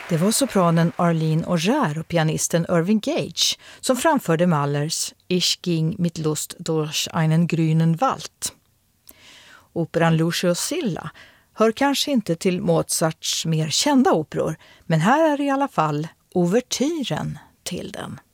Det var sopranen Arlene Auger och pianisten Irving Gage som framförde Mahlers Ich ging mit Lust durch einen grünen Wald. Operan Lucio Silla hör kanske inte till Mozarts mer kända operor, men här är i alla fall ouvertyren till den.